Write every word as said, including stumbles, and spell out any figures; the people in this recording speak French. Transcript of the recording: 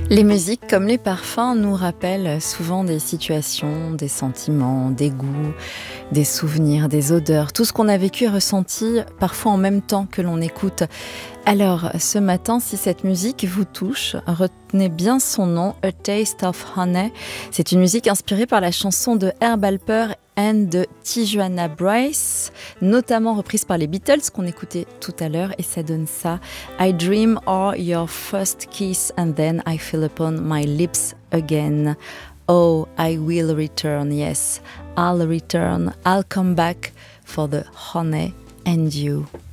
Les musiques, comme les parfums, nous rappellent souvent des situations, des sentiments, des goûts, des souvenirs, des odeurs, tout ce qu'on a vécu et ressenti, parfois en même temps que l'on écoute. Alors, ce matin, si cette musique vous touche, retenez bien son nom, A Taste of Honey. C'est une musique inspirée par la chanson de Herb Alper and de Tijuana Brass, notamment reprise par les Beatles qu'on écoutait tout à l'heure, et ça donne ça. I dream of your first kiss and then I feel upon my lips again. Oh, I will return, yes, I'll return, I'll come back for the honey and you.